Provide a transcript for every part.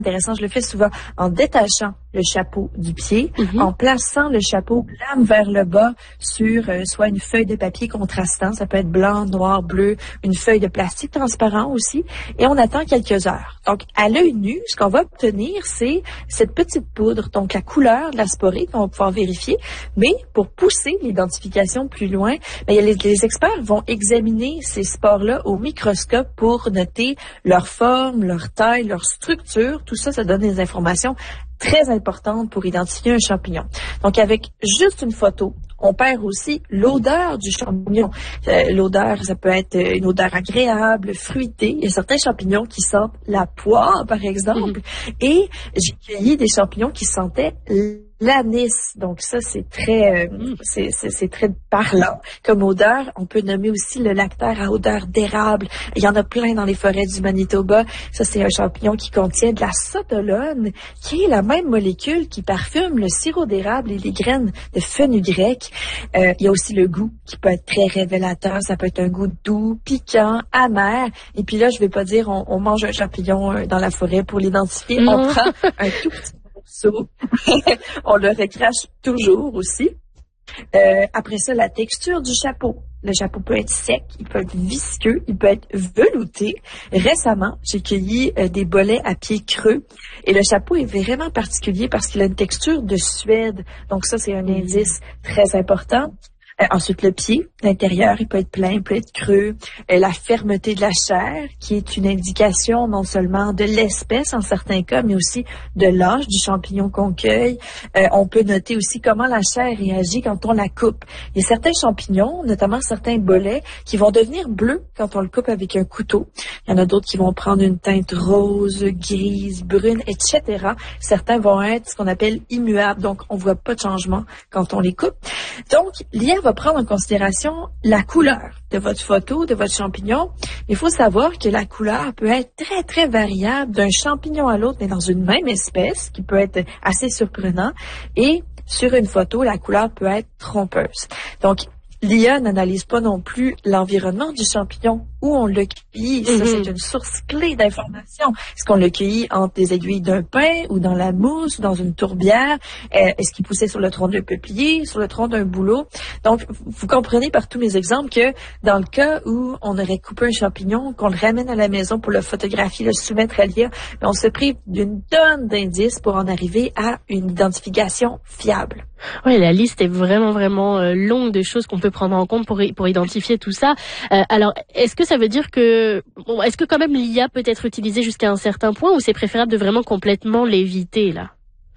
intéressant, je le fais souvent en détachant le chapeau du pied, en plaçant le chapeau lame vers le bas sur soit une feuille de papier contrastant, ça peut être blanc, noir, bleu, une feuille de plastique transparent aussi, et on attend quelques heures. Donc, à l'œil nu, ce qu'on va obtenir, c'est cette petite poudre, donc la couleur de la sporite qu'on va pouvoir vérifier, mais pour pousser l'identification plus loin, les experts vont examiner ces spores-là au microscope pour noter leur forme, leur taille, leur structure. Tout ça, ça donne des informations très importantes pour identifier un champignon. Donc, avec juste une photo, on perd aussi l'odeur du champignon. L'odeur, ça peut être une odeur agréable, fruitée. Il y a certains champignons qui sentent la poire, par exemple. Et j'ai cueilli des champignons qui sentaient l'anis. Donc ça, c'est très parlant comme odeur. On peut nommer aussi le lactaire à odeur d'érable. Il y en a plein dans les forêts du Manitoba. Ça, c'est un champignon qui contient de la sotolone, qui est la même molécule qui parfume le sirop d'érable et les graines de fenugrec. Il y a aussi le goût qui peut être très révélateur. Ça peut être un goût doux, piquant, amer. Et puis là, je vais pas dire on mange un champignon dans la forêt pour l'identifier. On prend un tout petit morceau. On le recrache toujours aussi. Après ça, la texture du chapeau. Le chapeau peut être sec, il peut être visqueux, il peut être velouté. Récemment, j'ai cueilli des bolets à pied creux et le chapeau est vraiment particulier parce qu'il a une texture de suède. Donc ça, c'est un indice très important. Ensuite, le pied, l'intérieur, il peut être plein, il peut être creux. La fermeté de la chair, qui est une indication non seulement de l'espèce en certains cas, mais aussi de l'âge du champignon qu'on cueille. On peut noter aussi comment la chair réagit quand on la coupe. Il y a certains champignons, notamment certains bolets, qui vont devenir bleus quand on le coupe avec un couteau. Il y en a d'autres qui vont prendre une teinte rose, grise, brune, etc. Certains vont être ce qu'on appelle immuables, donc on voit pas de changement quand on les coupe. Donc, l'IA va prendre en considération la couleur de votre photo, de votre champignon. Il faut savoir que la couleur peut être très, très variable d'un champignon à l'autre, mais dans une même espèce, qui peut être assez surprenant. Et sur une photo, la couleur peut être trompeuse. Donc, l'IA n'analyse pas non plus l'environnement du champignon, où on l'a cueilli. Ça, c'est une source clé d'information. Est-ce qu'on l'a cueilli entre des aiguilles d'un pin ou dans la mousse ou dans une tourbière? Est-ce qu'il poussait sur le tronc d'un peuplier, sur le tronc d'un bouleau? Donc, vous comprenez par tous mes exemples que dans le cas où on aurait coupé un champignon, qu'on le ramène à la maison pour le photographier, le soumettre à l'IA, on se prive d'une tonne d'indices pour en arriver à une identification fiable. Oui, la liste est vraiment longue de choses qu'on peut prendre en compte pour identifier tout ça. Alors, est-ce que ça veut dire que est-ce que quand même l'IA peut être utilisée jusqu'à un certain point ou c'est préférable de vraiment complètement l'éviter là?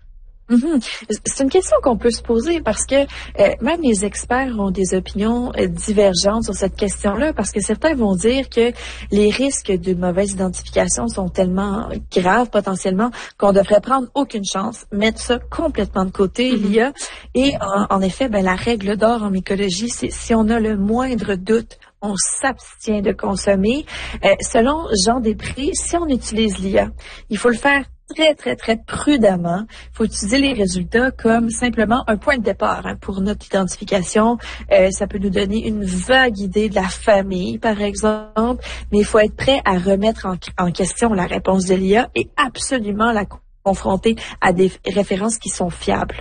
C'est une question qu'on peut se poser parce que même les experts ont des opinions divergentes sur cette question-là parce que certains vont dire que les risques de mauvaise identification sont tellement graves potentiellement qu'on devrait prendre aucune chance, mettre ça complètement de côté, l'IA. Et en effet, la règle d'or en mycologie, c'est si on a le moindre doute, on s'abstient de consommer. Selon Jean Després, si on utilise l'IA, il faut le faire très, très, très prudemment. Il faut utiliser les résultats comme simplement un point de départ pour notre identification. Ça peut nous donner une vague idée de la famille, par exemple, mais il faut être prêt à remettre en question la réponse de l'IA et absolument la confronter à des références qui sont fiables.